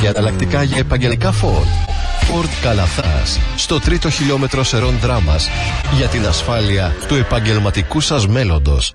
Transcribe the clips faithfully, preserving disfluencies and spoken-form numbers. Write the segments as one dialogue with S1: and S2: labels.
S1: και ανταλλακτικά για επαγγελικά Ford. Ford Καλαθάς, στο τρίτο χιλιόμετρο Σερών Δράμας, για την ασφάλεια του επαγγελματικού σας μέλλοντος.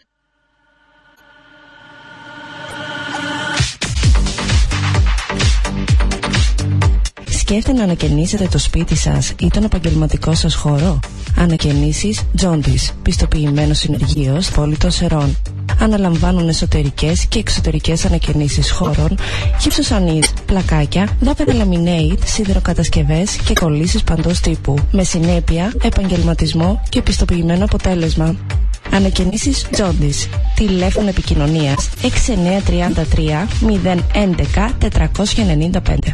S2: Σκέφτε να ανακαινήσετε το σπίτι σας ή τον επαγγελματικό σας χώρο. Ανακαινήσεις Τζόντις, πιστοποιημένος συνεργείος πόλη των Σερών. Αναλαμβάνουν εσωτερικές και εξωτερικές ανακαινήσεις χώρων, γύψος-ανίδ, πλακάκια, δάπεδα laminate, σιδεροκατασκευές και κολλήσεις παντός τύπου, με συνέπεια, επαγγελματισμό και πιστοποιημένο αποτέλεσμα. Ανακαινήσεις Τζόντις. Τηλέφωνο επικοινωνίας έξι εννιά τρία τρία μηδέν ένα ένα τετρακόσια ενενήντα πέντε.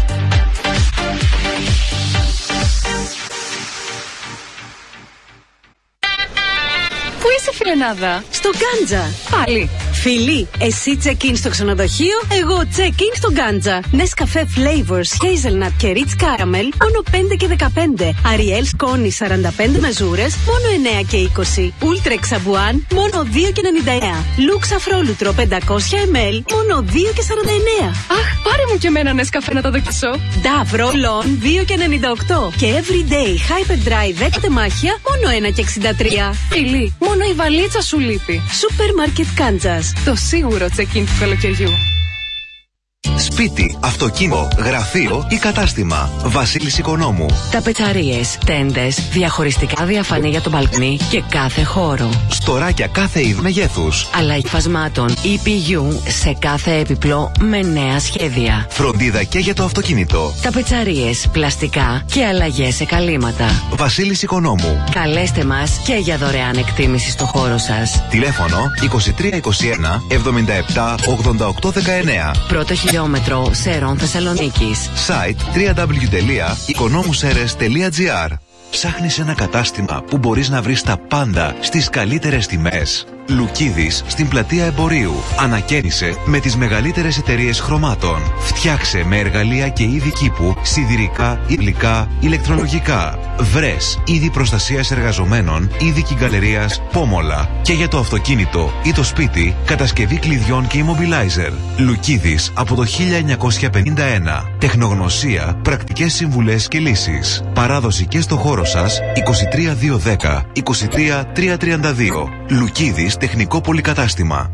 S3: Πού είσαι, φιλενάδα?
S4: Στο Γκάντζα.
S3: Πάλι.
S4: Φίλοι, εσύ check-in στο ξενοδοχείο, εγώ check-in στο Γκάντζα. Nescafé Flavors, Hazelnut και Rich Caramel, μόνο πέντε και δεκαπέντε. Ariel Scone σαράντα πέντε μεζούρες, μόνο εννέα και είκοσι. Ultra Xabuan, μόνο δύο και ενενήντα εννέα. Lux Αφρόλουτρο πεντακόσια μιλιλίτρα, μόνο δύο και σαράντα εννέα.
S3: Αχ, πάρε μου και εμένα Nescafé να το δοκίσω.
S4: Dove Roll On δύο και ενενήντα οκτώ. Και Everyday Hyperdry δέκα τεμάχια, μόνο ένα και εξήντα τρία.
S3: Φίλοι, μόνο η βαλίτσα σου λείπει.
S4: Σούπερμαρκετ Κάντζας.
S3: Το σίγουρο check-in του καλοκαιριού.
S5: Σπίτι, αυτοκίνητο, γραφείο ή κατάστημα. Βασίλης Οικονόμου.
S6: Ταπετσαρίες, τέντες, διαχωριστικά διαφανή για το μπαλκόνι και κάθε χώρο.
S5: Στοράκια κάθε είδου μεγέθους.
S6: Αλλαγή φασμάτων ι πι γιου σε κάθε έπιπλο με νέα σχέδια.
S5: Φροντίδα και για το αυτοκίνητο.
S6: Ταπετσαρίες, πλαστικά και αλλαγές σε καλύματα.
S5: Βασίλης Οικονόμου.
S6: Καλέστε μας και για δωρεάν εκτίμηση στο χώρο σας.
S5: Τηλέφωνο είκοσι τρία είκοσι ένα εβδομήντα επτά ογδόντα οκτώ δεκαεννέα.
S6: Πρώτο χιλιόμετρο Σερών Θεσσαλονίκης.
S5: Site double-u double-u double-u τελεία οικονόμουσέρες τελεία τζι άρ. Ψάχνεις ένα κατάστημα που μπορείς να βρεις τα πάντα στις καλύτερες τιμές? Λουκίδης στην πλατεία Εμπορίου. Ανακαίνισε με τις μεγαλύτερες εταιρείες χρωμάτων. Φτιάξε με εργαλεία και είδη κήπου σιδηρικά, υλικά, ηλεκτρολογικά. Βρες είδη προστασίας εργαζομένων, είδη κυγκαλερίας, πόμολα. Και για το αυτοκίνητο ή το σπίτι, κατασκευή κλειδιών και immobilizer. Λουκίδης από το χίλια εννιακόσια πενήντα ένα. Τεχνογνωσία, πρακτικές συμβουλές και λύσεις. Παράδοση και στο χώρο σας είκοσι τρία διακόσια δέκα είκοσι τρία τριακόσια τριάντα δύο. Λουκίδης Τεχνικό Πολυκατάστημα.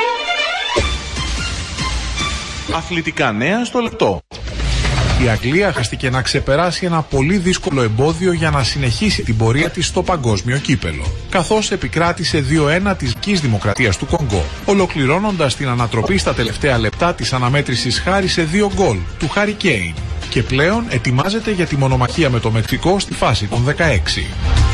S7: Αθλητικά νέα στο λεπτό. Η Αγγλία χρειάστηκε να ξεπεράσει ένα πολύ δύσκολο εμπόδιο για να συνεχίσει την πορεία της στο παγκόσμιο κύπελο, καθώς επικράτησε δύο ένα της Λαϊκής Δημοκρατίας του Κονγκό, ολοκληρώνοντας την ανατροπή στα τελευταία λεπτά της αναμέτρησης χάρη σε δύο γκολ του Χάρι Κέιν, και πλέον ετοιμάζεται για τη μονομαχία με το Μεξικό στη φάση των δεκαέξι.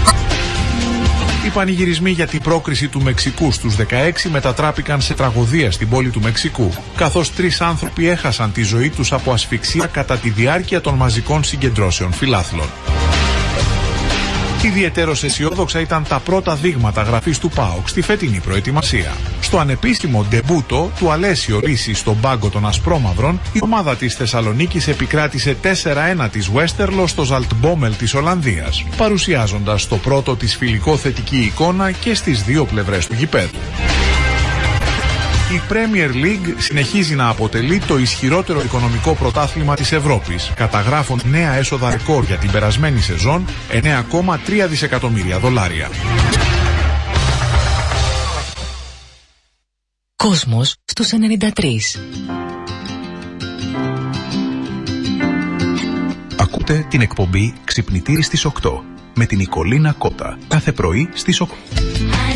S7: Οι πανηγυρισμοί για την πρόκριση του Μεξικού στους δεκαέξι μετατράπηκαν σε τραγωδία στην πόλη του Μεξικού, καθώς τρεις άνθρωποι έχασαν τη ζωή τους από ασφυξία κατά τη διάρκεια των μαζικών συγκεντρώσεων φιλάθλων. Ιδιαιτέρως αισιόδοξα ήταν τα πρώτα δείγματα γραφής του ΠΑΟΚ στη φετινή προετοιμασία. Στο ανεπίσημο ντεμπούτο του Αλέσιο Ρίση στον πάγκο των Ασπρόμαυρων, η ομάδα της Θεσσαλονίκης επικράτησε τέσσερα ένα της Westerlo στο Ζαλτμπόμελ της Ολλανδίας, παρουσιάζοντας στο πρώτο της φιλικό θετική εικόνα και στις δύο πλευρές του γηπέδου. Η Premier League συνεχίζει να αποτελεί το ισχυρότερο οικονομικό πρωτάθλημα της Ευρώπης, καταγράφουν νέα έσοδα ρεκόρ για την περασμένη σεζόν, εννέα κόμμα τρία δισεκατομμύρια δολάρια.
S6: Κόσμος στους ενενήντα τρία.
S8: Ακούτε την εκπομπή Ξυπνητήρι στις οκτώ με την Νικολίνα Κότα κάθε πρωί στις οκτώ.